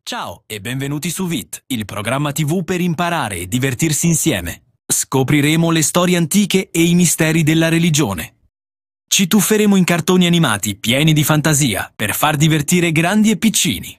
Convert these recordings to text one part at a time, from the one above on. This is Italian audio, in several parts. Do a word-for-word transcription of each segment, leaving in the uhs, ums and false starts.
Ciao e benvenuti su V I T, il programma T V per imparare e divertirsi insieme. Scopriremo le storie antiche e i misteri della religione. Ci tufferemo in cartoni animati pieni di fantasia per far divertire grandi e piccini.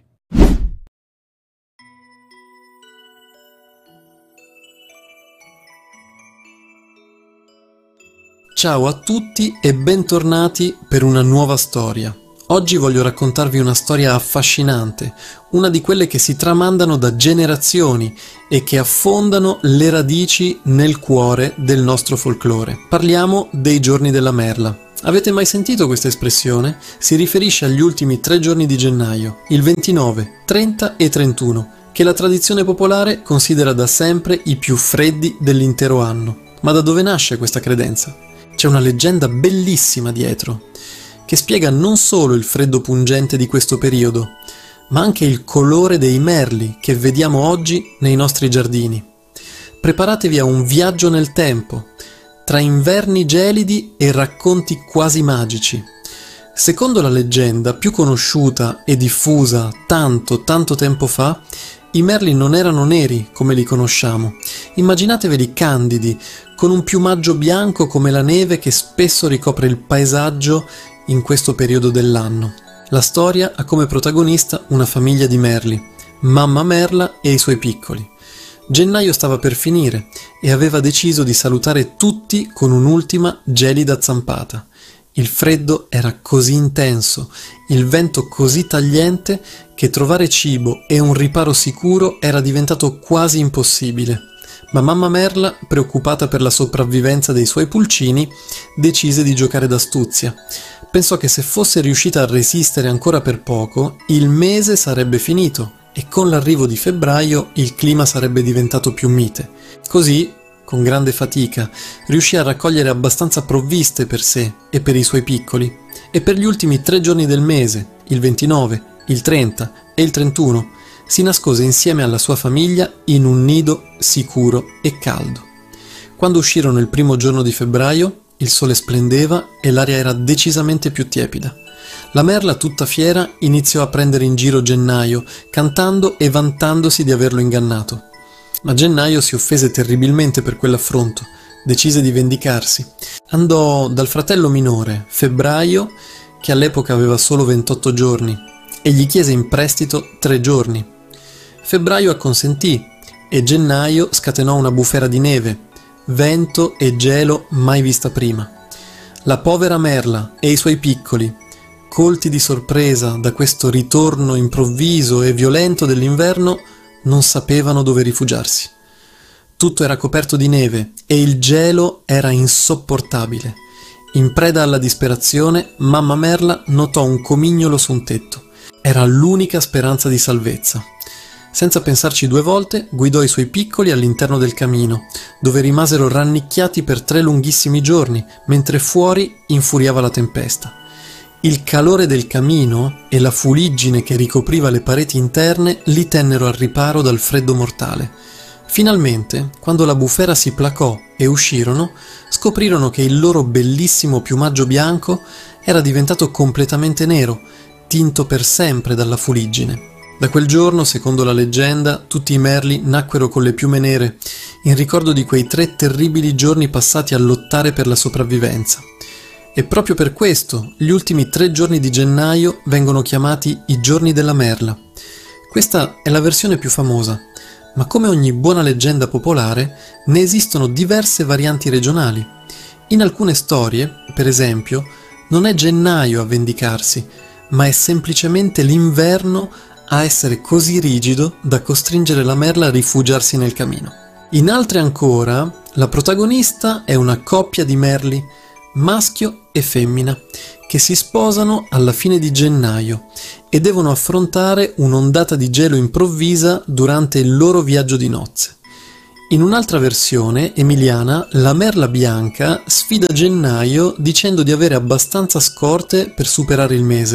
Ciao a tutti e bentornati per una nuova storia. Oggi voglio raccontarvi una storia affascinante, una di quelle che si tramandano da generazioni e che affondano le radici nel cuore del nostro folklore. Parliamo dei giorni della merla. Avete mai sentito questa espressione? Si riferisce agli ultimi tre giorni di gennaio, il ventinove, trenta e trentuno, che la tradizione popolare considera da sempre i più freddi dell'intero anno. Ma da dove nasce questa credenza? C'è una leggenda bellissima dietro, che spiega non solo il freddo pungente di questo periodo, ma anche il colore dei merli che vediamo oggi nei nostri giardini. Preparatevi a un viaggio nel tempo, tra inverni gelidi e racconti quasi magici. Secondo la leggenda più conosciuta e diffusa tanto tanto tempo fa, i merli non erano neri come li conosciamo. Immaginateveli candidi, con un piumaggio bianco come la neve che spesso ricopre il paesaggio in questo periodo dell'anno. La storia ha come protagonista una famiglia di merli, mamma merla e i suoi piccoli. Gennaio stava per finire e aveva deciso di salutare tutti con un'ultima gelida zampata. Il freddo era così intenso, il vento così tagliente che trovare cibo e un riparo sicuro era diventato quasi impossibile. Ma mamma merla, preoccupata per la sopravvivenza dei suoi pulcini, decise di giocare d'astuzia. Pensò che se fosse riuscita a resistere ancora per poco, il mese sarebbe finito e con l'arrivo di febbraio il clima sarebbe diventato più mite. Così, con grande fatica, riuscì a raccogliere abbastanza provviste per sé e per i suoi piccoli, e per gli ultimi tre giorni del mese, il ventinove, il trenta e il trentuno, si nascose insieme alla sua famiglia in un nido sicuro e caldo. Quando uscirono il primo giorno di febbraio, il sole splendeva e l'aria era decisamente più tiepida. La merla, tutta fiera, iniziò a prendere in giro Gennaio, cantando e vantandosi di averlo ingannato. Ma Gennaio si offese terribilmente per quell'affronto, decise di vendicarsi. Andò dal fratello minore, Febbraio, che all'epoca aveva solo ventotto giorni, e gli chiese in prestito tre giorni. Febbraio acconsentì e Gennaio scatenò una bufera di neve, vento e gelo mai vista prima. La povera merla e i suoi piccoli, colti di sorpresa da questo ritorno improvviso e violento dell'inverno, non sapevano dove rifugiarsi. Tutto era coperto di neve e il gelo era insopportabile. In preda alla disperazione, mamma merla notò un comignolo su un tetto. Era l'unica speranza di salvezza. Senza pensarci due volte, guidò i suoi piccoli all'interno del camino, dove rimasero rannicchiati per tre lunghissimi giorni, mentre fuori infuriava la tempesta. Il calore del camino e la fuliggine che ricopriva le pareti interne li tennero al riparo dal freddo mortale. Finalmente, quando la bufera si placò e uscirono, scoprirono che il loro bellissimo piumaggio bianco era diventato completamente nero, tinto per sempre dalla fuliggine. Da quel giorno, secondo la leggenda, tutti i merli nacquero con le piume nere, in ricordo di quei tre terribili giorni passati a lottare per la sopravvivenza. E proprio per questo, gli ultimi tre giorni di gennaio vengono chiamati i giorni della merla. Questa è la versione più famosa, ma come ogni buona leggenda popolare, ne esistono diverse varianti regionali. In alcune storie, per esempio, non è gennaio a vendicarsi, ma è semplicemente l'inverno a essere così rigido da costringere la merla a rifugiarsi nel camino. In altre ancora, la protagonista è una coppia di merli, maschio e femmina, che si sposano alla fine di gennaio e devono affrontare un'ondata di gelo improvvisa durante il loro viaggio di nozze. In un'altra versione, emiliana, la merla bianca sfida Gennaio dicendo di avere abbastanza scorte per superare il mese.